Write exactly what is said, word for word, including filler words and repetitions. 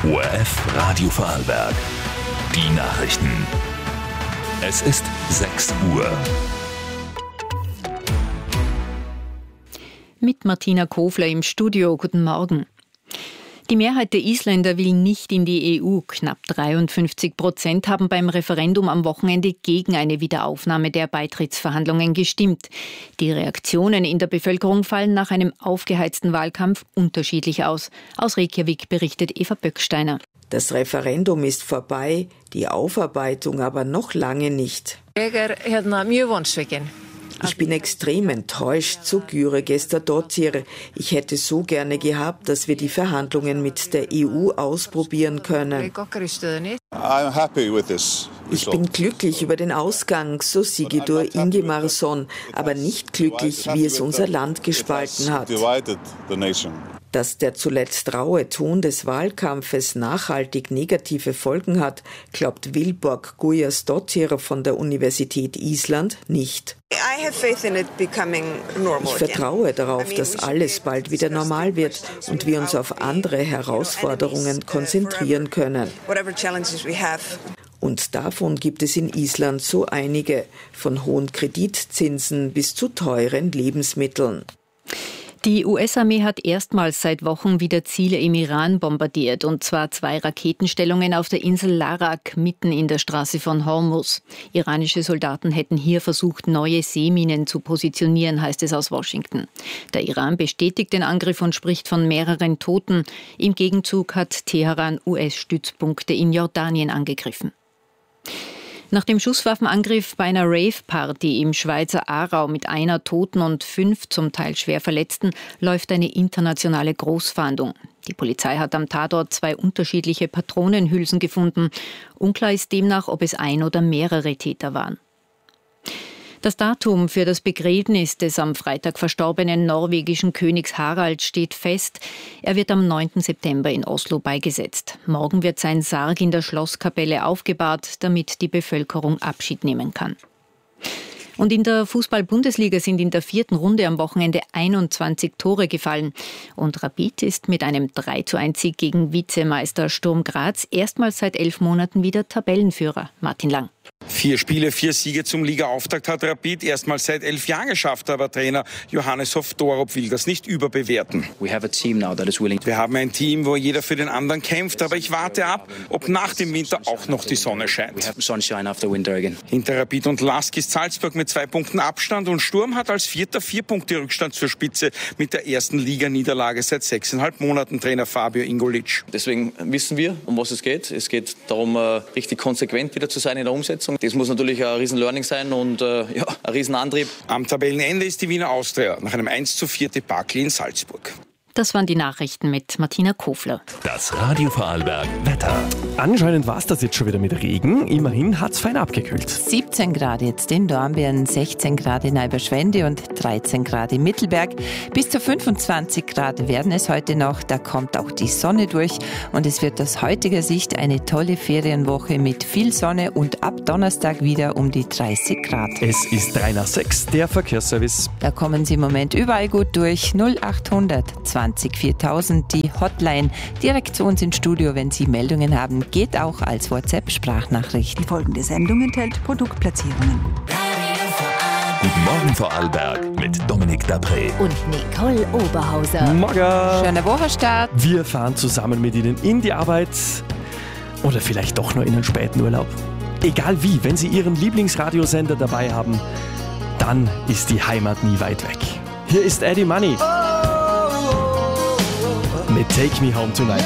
O R F Radio Vorarlberg. Die Nachrichten. Es ist sechs Uhr. Mit Martina Kofler im Studio. Guten Morgen. Die Mehrheit der Isländer will nicht in die E U. Knapp dreiundfünfzig Prozent haben beim Referendum am Wochenende gegen eine Wiederaufnahme der Beitrittsverhandlungen gestimmt. Die Reaktionen in der Bevölkerung fallen nach einem aufgeheizten Wahlkampf unterschiedlich aus. Aus Reykjavik berichtet Eva Böcksteiner. Das Referendum ist vorbei, die Aufarbeitung aber noch lange nicht. Ich bin extrem enttäuscht, so Gyre Gestadottir. Ich hätte so gerne gehabt, dass wir die Verhandlungen mit der E U ausprobieren können. Ich bin glücklich über den Ausgang, so Sigurður Ingimarsson, aber nicht glücklich, wie es unser Land gespalten hat. Dass der zuletzt raue Ton des Wahlkampfes nachhaltig negative Folgen hat, glaubt Vilborg Guðjónsdóttir von der Universität Island nicht. Ich vertraue darauf, dass alles bald wieder normal wird und wir uns auf andere Herausforderungen konzentrieren können. Und davon gibt es in Island so einige, von hohen Kreditzinsen bis zu teuren Lebensmitteln. Die U S-Armee hat erstmals seit Wochen wieder Ziele im Iran bombardiert, und zwar zwei Raketenstellungen auf der Insel Larak mitten in der Straße von Hormuz. Iranische Soldaten hätten hier versucht, neue Seeminen zu positionieren, heißt es aus Washington. Der Iran bestätigt den Angriff und spricht von mehreren Toten. Im Gegenzug hat Teheran U S-Stützpunkte in Jordanien angegriffen. Nach dem Schusswaffenangriff bei einer Rave-Party im Schweizer Aarau mit einer Toten und fünf zum Teil schwer Verletzten läuft eine internationale Großfahndung. Die Polizei hat am Tatort zwei unterschiedliche Patronenhülsen gefunden. Unklar ist demnach, ob es ein oder mehrere Täter waren. Das Datum für das Begräbnis des am Freitag verstorbenen norwegischen Königs Harald steht fest. Er wird am neunten September in Oslo beigesetzt. Morgen wird sein Sarg in der Schlosskapelle aufgebahrt, damit die Bevölkerung Abschied nehmen kann. Und in der Fußball-Bundesliga sind in der vierten Runde am Wochenende einundzwanzig Tore gefallen. Und Rapid ist mit einem drei zu eins Sieg gegen Vizemeister Sturm Graz erstmals seit elf Monaten wieder Tabellenführer. Martin Lang. Vier Spiele, vier Siege zum Ligaauftakt hat Rapid erstmals seit elf Jahren geschafft, aber Trainer Johannes Hoff-Dorup will das nicht überbewerten. We have a team now that is willing. Wir haben ein Team, wo jeder für den anderen kämpft, aber ich warte ab, ob nach dem Winter auch noch die Sonne scheint. We have sunshine after winter again. Hinter Rapid und Lask ist Salzburg mit zwei Punkten Abstand und Sturm hat als Vierter vier Punkte Rückstand zur Spitze mit der ersten Liganiederlage seit sechseinhalb Monaten, Trainer Fabio Ingolic. Deswegen wissen wir, um was es geht. Es geht darum, richtig konsequent wieder zu sein in der Umsetzung. Das muss natürlich ein Riesen-Learning sein und äh, ja, ein Riesenantrieb. Am Tabellenende ist die Wiener Austria nach einem eins zu vier Debakel in Salzburg. Das waren die Nachrichten mit Martina Kofler. Das Radio Vorarlberg Wetter. Anscheinend war es das jetzt schon wieder mit Regen. Immerhin hat es fein abgekühlt. siebzehn Grad jetzt in Dornbirn, sechzehn Grad in Eiberschwende und dreizehn Grad im Mittelberg. Bis zu fünfundzwanzig Grad werden es heute noch. Da kommt auch die Sonne durch. Und es wird aus heutiger Sicht eine tolle Ferienwoche mit viel Sonne und ab Donnerstag wieder um die dreißig Grad. Es ist drei nach sechs, der Verkehrsservice. Da kommen Sie im Moment überall gut durch. null achthundert zwanzig viertausend, die Hotline. Direkt zu uns ins Studio, wenn Sie Meldungen haben. Geht auch als WhatsApp-Sprachnachricht. Die folgende Sendung enthält Produktplatzierungen. Guten Morgen Vorarlberg mit Dominik Dapré und Nicole Oberhauser. Morgen. Schöner Wochenstart. Wir fahren zusammen mit Ihnen in die Arbeit oder vielleicht doch nur in einen späten Urlaub. Egal wie, wenn Sie Ihren Lieblingsradiosender dabei haben, dann ist die Heimat nie weit weg. Hier ist Eddie Money mit Take Me Home Tonight.